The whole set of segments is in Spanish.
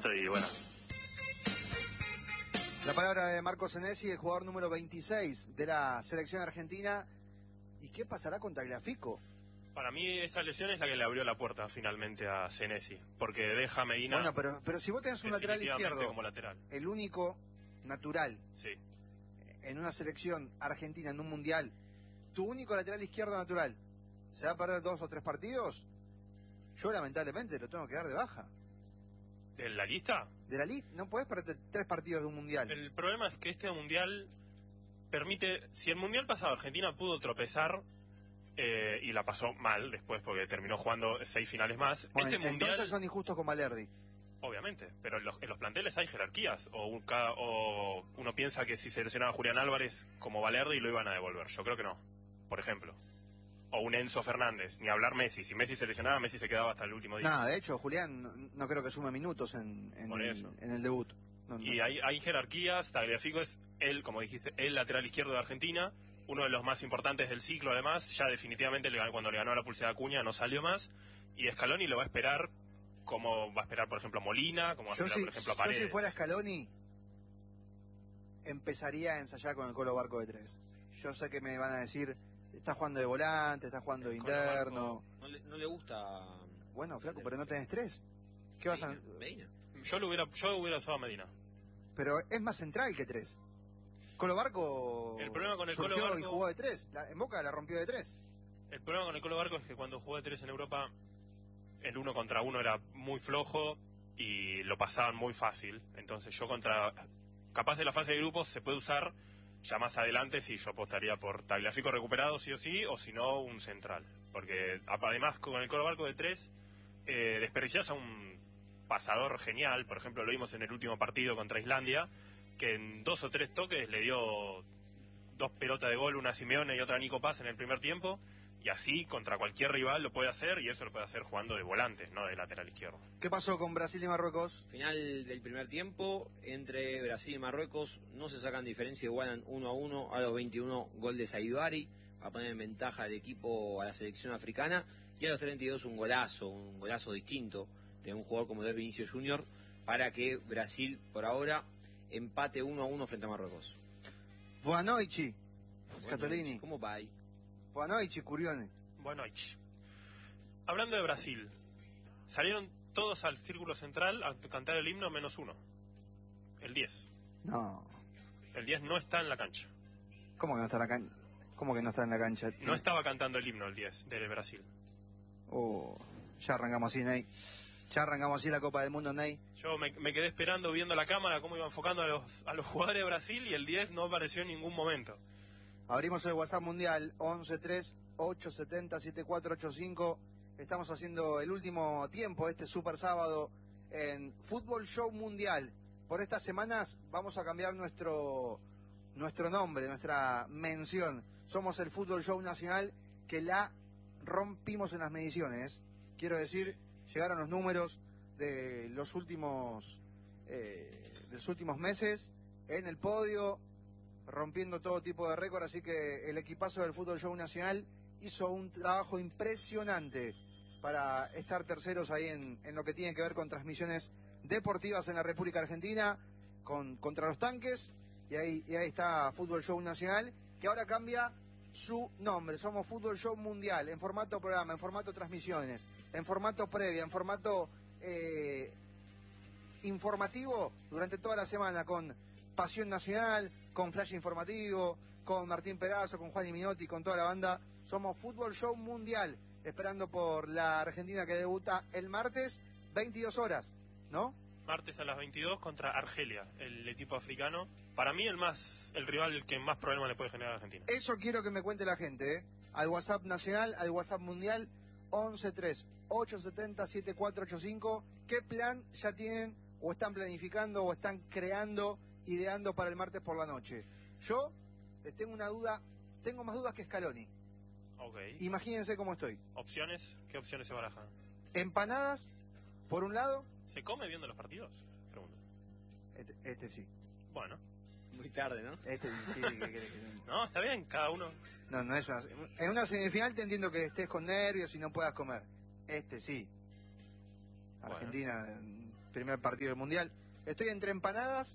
momento y bueno. La palabra de Marco Senesi, el jugador número 26 de la selección argentina. ¿Y qué pasará con Tagliafico? Para mí esa lesión es la que le abrió la puerta finalmente a Senesi, porque deja a Medina. Bueno, pero si vos tenés un lateral izquierdo, como lateral, el único natural, sí, en una selección argentina, en un mundial, tu único lateral izquierdo natural, ¿se va a perder 2 o 3 partidos? Yo lamentablemente lo tengo que dar de baja. ¿De la lista? De la lista, no podés perder 3 partidos de un mundial. El problema es que este mundial permite, si el mundial pasado Argentina pudo tropezar y la pasó mal después porque terminó jugando 6 finales más, Bueno, este mundial... Entonces son injustos con Valerdi. Obviamente, pero en los planteles hay jerarquías, o uno piensa que si se lesionaba Julián Álvarez como Valerdi lo iban a devolver, yo creo que no, por ejemplo. O un Enzo Fernández, ni hablar Messi. Si Messi se lesionaba, Messi se quedaba hasta el último día. Nada, de hecho, Julián no creo que sume minutos en el debut. No. Y hay jerarquías. Tagliafico es él, como dijiste, el lateral izquierdo de Argentina, uno de los más importantes del ciclo además. Ya definitivamente cuando le ganó la pulsera a Acuña no salió más. Y Scaloni lo va a esperar como va a esperar, por ejemplo, Molina, como va a esperar, por ejemplo, a Paredes. Yo si fuera Scaloni, empezaría a ensayar con el Colo Barco de 3. Yo sé que me van a decir... Estás jugando de volante, estás jugando de interno. No le gusta. Bueno, flaco, pero no tenés 3. ¿Qué vas a...? Medina. Yo hubiera usado a Medina. Pero es más central que 3. Colo Barco. El problema con el surgió Colo Barco... y jugó de 3. En Boca la rompió de 3. El problema con el Colo Barco es que cuando jugó de 3 en Europa, el 1 contra 1 era muy flojo y lo pasaban muy fácil. Entonces yo capaz de la fase de grupos se puede usar... Ya más adelante sí yo apostaría por Tagliafico recuperado sí o sí, o si no un central. Porque además con el Colo Barco de 3 desperdiciás a un pasador genial. Por ejemplo, lo vimos en el último partido contra Islandia, que en 2 o 3 toques le dio 2 pelotas de gol, una a Simeone y otra a Nico Paz en el primer tiempo. Y así contra cualquier rival lo puede hacer, y eso lo puede hacer jugando de volantes, no de lateral izquierdo. ¿Qué pasó con Brasil y Marruecos? Final del primer tiempo, entre Brasil y Marruecos, no se sacan diferencia, igualan 1-1 a los 21, gol de Saidouari, para poner en ventaja al equipo, a la selección africana, y a los 32 un golazo distinto de un jugador como es Vinicius Junior, para que Brasil, por ahora, empate 1-1 frente a Marruecos. Boa noite, Scatolini. ¿Cómo va ahí? Boa noite, Curione. Buenas noches. Hablando de Brasil, salieron todos al círculo central a cantar el himno menos uno. El 10. No. El 10 no está en la cancha. ¿Cómo que no está en la cancha? ¿Cómo que no está en la cancha? No estaba cantando el himno el 10 de Brasil. Ya arrancamos así, Ney. Ya arrancamos así la Copa del Mundo, Ney. Yo me quedé esperando, viendo la cámara, cómo iba enfocando a los jugadores de Brasil, y el 10 no apareció en ningún momento. Abrimos el WhatsApp mundial 1138707485. Estamos haciendo el último tiempo, este super sábado, en Fútbol Show Mundial. Por estas semanas vamos a cambiar nuestro nombre, nuestra mención. Somos el Fútbol Show Nacional, que la rompimos en las mediciones. Quiero decir, llegaron los números de los últimos meses en el podio, rompiendo todo tipo de récord, así que el equipazo del Fútbol Show Nacional hizo un trabajo impresionante para estar terceros ahí en lo que tiene que ver con transmisiones deportivas en la República Argentina, contra los tanques, y ahí está Fútbol Show Nacional, que ahora cambia su nombre. Somos Fútbol Show Mundial, en formato programa, en formato transmisiones, en formato previa, en formato informativo durante toda la semana, con Pasión Nacional, con Flash Informativo, con Martín Perazo, con Juan y Minotti, con toda la banda. Somos Fútbol Show Mundial, esperando por la Argentina, que debuta el martes, 22 horas, ¿no? Martes a las 22 contra Argelia, el equipo africano. Para mí el rival que más problemas le puede generar a Argentina. Eso quiero que me cuente la gente, ¿eh? Al WhatsApp nacional, al WhatsApp mundial, 113-870-7485. ¿Qué plan ya tienen, o están planificando, o están creando, ideando para el martes por la noche? Yo tengo una duda, tengo más dudas que Scaloni. Ok. Imagínense cómo estoy. ¿Opciones? ¿Qué opciones se barajan? Empanadas, por un lado. ¿Se come viendo los partidos? Pregunto. Este sí. Bueno. Muy tarde, ¿no? Este sí. No, está bien, cada uno. No es una... En una semifinal te entiendo que estés con nervios y no puedas comer. Este sí. Argentina, primer partido del Mundial. Estoy entre empanadas.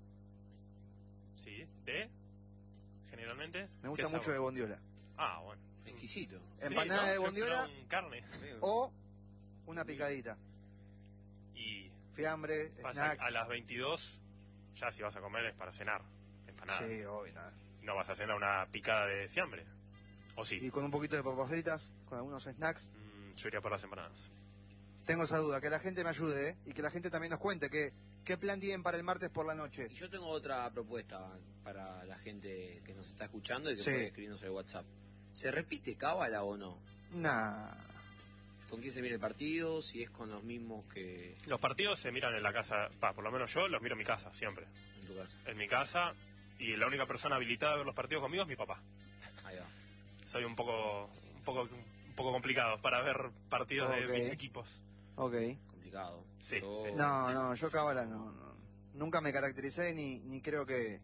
Sí, generalmente. Me gusta ¿Qué mucho sabor? de bondiola. Ah, bueno. Exquisito. Empanada Sí, ¿no? de Yo bondiola esperaba un carne. o una picadita. Y Fiambre, pasa snacks. a las 22, ya si vas a comer es para cenar. Empanada. Sí, obvio, nada. No vas a cenar una picada de fiambre. ¿O sí? Y con un poquito de papas fritas, con algunos snacks. Yo iría por las empanadas. Tengo esa duda, que la gente me ayude, ¿eh? Y que la gente también nos cuente qué plan tienen para el martes por la noche. Y yo tengo otra propuesta para la gente que nos está escuchando y que Sí. puede escribirnos en el WhatsApp. ¿Se repite cábala o no? Nah. ¿Con quién se mira el partido? Si es con los mismos que Los partidos se miran en la casa. Por lo menos yo los miro en mi casa, siempre. en tu casa. En mi casa. Y la única persona habilitada a ver los partidos conmigo es mi papá. Ahí va. Soy un poco complicado para ver partidos de Ok. mis equipos. Ok. Complicado. Sí, Yo- sí. No, yo cábala no. Nunca me caractericé ni creo que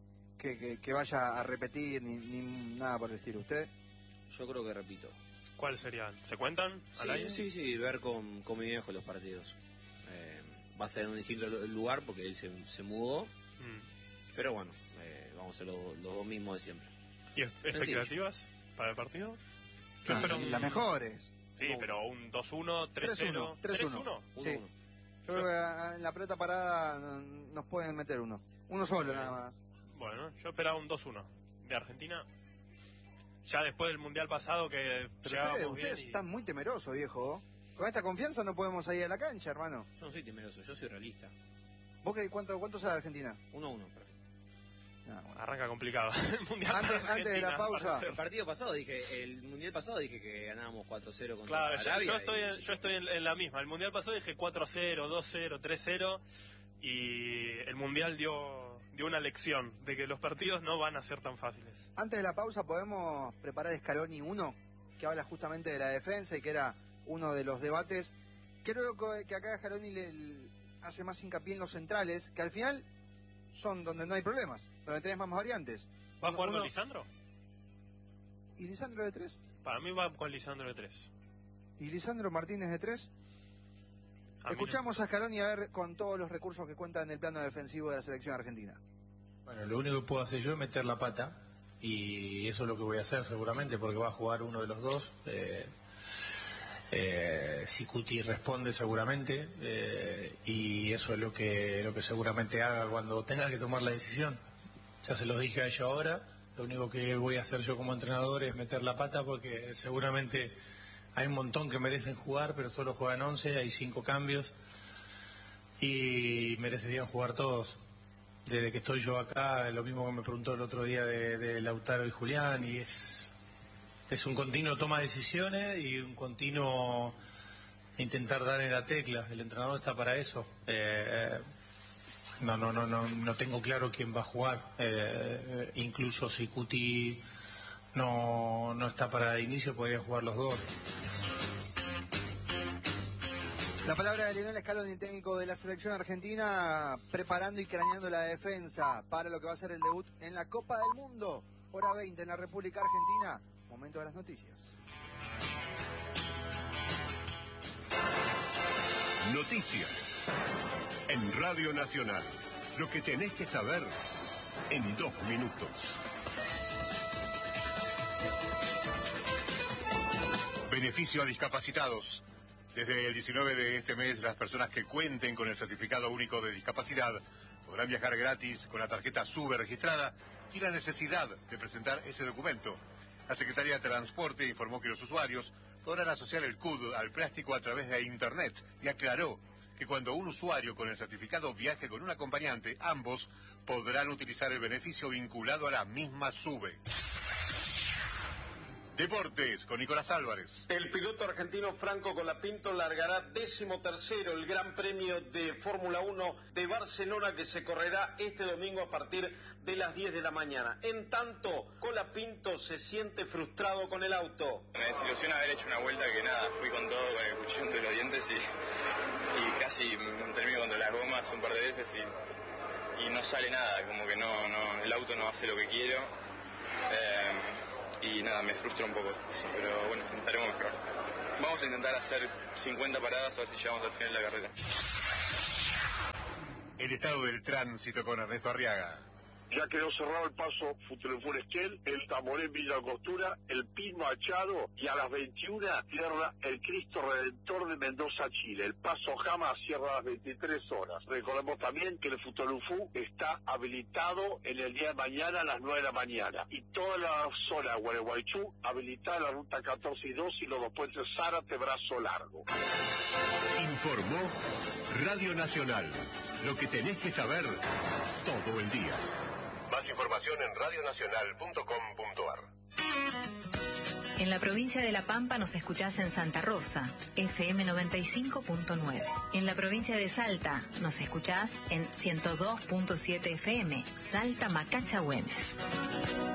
vaya a repetir ni nada por el estilo. ¿Usted? Yo creo que repito. ¿Cuáles serían? ¿Se cuentan al aire? Sí, ver con mi viejo los partidos. Va a ser en un distinto lugar porque él se mudó, Mm. pero bueno, vamos a ser los dos mismos de siempre. ¿Y expectativas para el partido? Yo Ah, espero un... las mejores. Sí, pero un 2-1, 3-0. 3-1. 3-1. Sí. Yo creo que en la pelota parada nos pueden meter uno. Uno solo nada más. Bueno, yo esperaba un 2-1 de Argentina. Ya después del Mundial pasado que Pero llegábamos bien. ustedes están muy temerosos, viejo. Con esta confianza no podemos salir a la cancha, hermano. Yo no soy temeroso, yo soy realista. ¿Vos cuánto sabe Argentina? 1-1, perfecto. No, Arranca complicado. El Mundial Antes- para antes de la Argentina, pausa. parece. El partido pasado el mundial pasado dije que ganábamos 4-0 contra Claro, Arabia. yo estoy en la misma. El Mundial pasado dije 4-0, 2-0, 3-0 y el Mundial dio una lección de que los partidos no van a ser tan fáciles. Antes de la pausa podemos preparar Scaloni 1, que habla justamente de la defensa y que era uno de los debates. Creo que acá Scaloni le hace más hincapié en los centrales, que al final son donde no hay problemas, donde tenés más variantes. ¿Va a jugar Uno- con Lisandro? ¿Y Lisandro de 3? Para mí va con Lisandro de 3. ¿Y Lisandro Martínez de 3? A mí no. Escuchamos a Scaloni a ver con todos los recursos que cuenta en el plano defensivo de la selección argentina. Bueno, lo único que puedo hacer yo es meter la pata y eso es lo que voy a hacer seguramente porque va a jugar uno de los dos. Si Cuti responde seguramente y eso es lo que seguramente haga cuando tenga que tomar la decisión. Ya se los dije a ellos ahora, lo único que voy a hacer yo como entrenador es meter la pata porque seguramente hay un montón que merecen jugar pero solo juegan 11, hay 5 cambios y merecerían jugar todos. Desde que estoy yo acá, lo mismo que me preguntó el otro día de Lautaro y Julián, y es un continuo toma de decisiones y un continuo intentar dar en la tecla. El entrenador está para eso. No tengo claro quién va a jugar. Incluso si Cuti no está para el inicio, podrían jugar los dos. La palabra de Lionel Scaloni, técnico de la selección argentina, preparando y craneando la defensa para lo que va a ser el debut en la Copa del Mundo. Hora 20 en la República Argentina. Momento de las noticias. Noticias. En Radio Nacional. Lo que tenés que saber en 2 minutos. Beneficio a discapacitados. Desde el 19 de este mes, las personas que cuenten con el certificado único de discapacidad podrán viajar gratis con la tarjeta SUBE registrada sin la necesidad de presentar ese documento. La Secretaría de Transporte informó que los usuarios podrán asociar el CUD al plástico a través de Internet y aclaró que cuando un usuario con el certificado viaje con un acompañante, ambos podrán utilizar el beneficio vinculado a la misma SUBE. Deportes con Nicolás Álvarez. El piloto argentino Franco Colapinto largará 13º el Gran Premio de Fórmula 1 de Barcelona que se correrá este domingo a partir de las 10 de la mañana. En tanto, Colapinto se siente frustrado con el auto. Me desilusiona haber hecho una vuelta que nada, fui con todo, con el cuchillo entre los dientes y casi terminé contra las gomas un par de veces y no sale nada, como que no, el auto no hace lo que quiero. Y nada, me frustra un poco, sí, pero bueno, intentaremos mejorar. Vamos a intentar hacer 50 paradas a ver si llegamos al final de la carrera. El estado del tránsito con Ernesto Arriaga. Ya quedó cerrado el paso Futrefur Esquel, el Tamoré Villa Costura, el Pin Machado y a las 21 cierra el Cristo Redentor de Mendoza, Chile. El paso Jama cierra a las 23 horas. Recordemos también que el Futrefur está habilitado en el día de mañana a las 9 de la mañana. Y toda la zona de Gualeguaychú habilitada la ruta 14 y 2 y los dos puentes Zárate, Brazo Largo. Informó Radio Nacional. Lo que tenés que saber todo el día. Más información en radionacional.com.ar. En la provincia de La Pampa nos escuchás en Santa Rosa, FM 95.9. En la provincia de Salta nos escuchás en 102.7 FM, Salta Macacha Güemes.